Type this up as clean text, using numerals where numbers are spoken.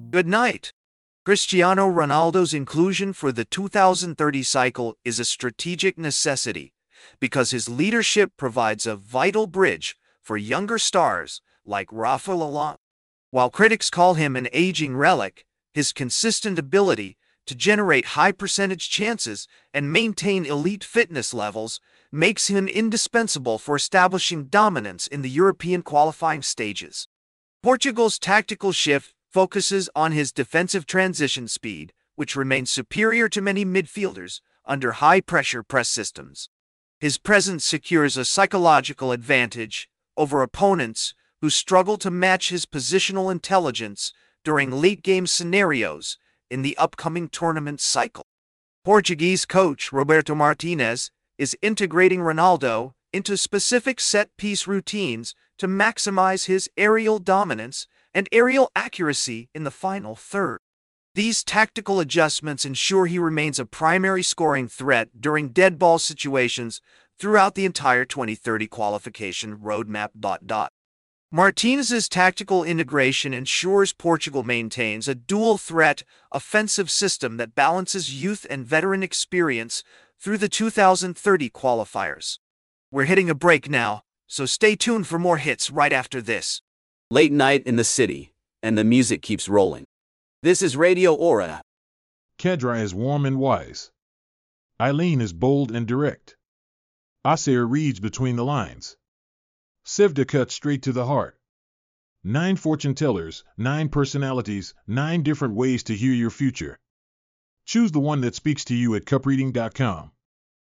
Good night. Cristiano Ronaldo's inclusion for the 2030 cycle is a strategic necessity because his leadership provides a vital bridge for younger stars like Rafael Alon. While critics call him an aging relic, his consistent ability to generate high-percentage chances and maintain elite fitness levels makes him indispensable for establishing dominance in the European qualifying stages. Portugal's tactical shift focuses on his defensive transition speed, which remains superior to many midfielders under high-pressure press systems. His presence secures a psychological advantage over opponents who struggle to match his positional intelligence during late-game scenarios in the upcoming tournament cycle. Portuguese coach Roberto Martinez is integrating Ronaldo into specific set-piece routines to maximize his aerial dominance and aerial accuracy in the final third. These tactical adjustments ensure he remains a primary scoring threat during dead ball situations throughout the entire 2030 qualification roadmap. Martinez's tactical integration ensures Portugal maintains a dual-threat offensive system that balances youth and veteran experience through the 2030 qualifiers. We're hitting a break now, so stay tuned for more hits right after this. Late night in the city, and the music keeps rolling. This is Radio Aura. Kedra is warm and wise. Eileen is bold and direct. Asir reads between the lines. Sivda cuts straight to the heart. 9 fortune tellers, 9 personalities, 9 different ways to hear your future. Choose the one that speaks to you at cupreading.com.